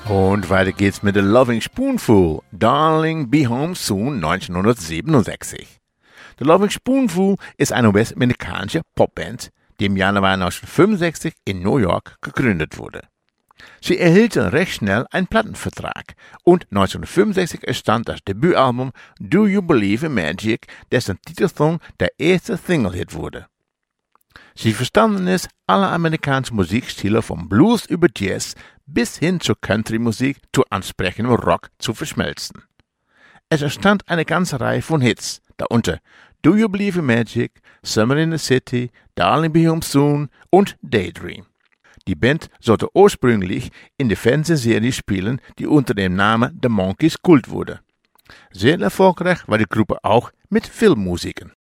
Und weiter geht's mit The Loving Spoonful, Darling Be Home Soon 1967. The Loving Spoonful ist eine US-amerikanische Popband, die im Januar 1965 in New York gegründet wurde. Sie erhielten recht schnell einen Plattenvertrag und 1965 entstand das Debütalbum Do You Believe in Magic, dessen Titelsong der erste Single-Hit wurde. Sie verstanden es, alle amerikanischen Musikstile vom Blues über Jazz bis hin zur Country-Musik zu ansprechendem Rock zu verschmelzen. Es entstand eine ganze Reihe von Hits, darunter Do You Believe in Magic, Summer in the City, Darling Be Home Soon und Daydream. Die Band sollte ursprünglich in der Fernsehserie spielen, die unter dem Namen The Monkees Kult wurde. Sehr erfolgreich war die Gruppe auch mit Filmmusiken.